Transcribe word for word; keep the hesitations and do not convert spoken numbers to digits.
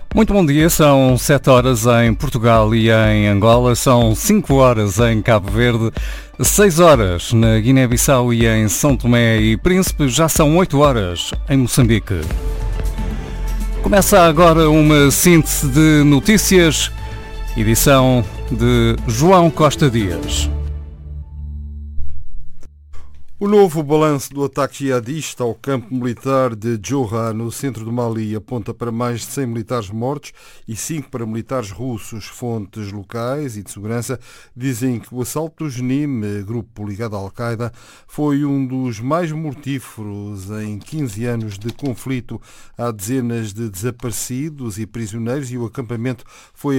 Muito bom dia, são sete horas em Portugal e em Angola, são cinco horas em Cabo Verde, seis horas na Guiné-Bissau e em São Tomé e Príncipe, já são oito horas em Moçambique. Começa agora uma síntese de notícias, edição de João Costa Dias. O novo balanço do ataque jihadista ao campo militar de Johra, no centro do Mali, aponta para mais de cem militares mortos e cinco paramilitares russos. Fontes locais e de segurança dizem que o assalto do Jenim, grupo ligado à Al-Qaeda, foi um dos mais mortíferos em quinze anos de conflito. Há dezenas de desaparecidos e prisioneiros e o acampamento foi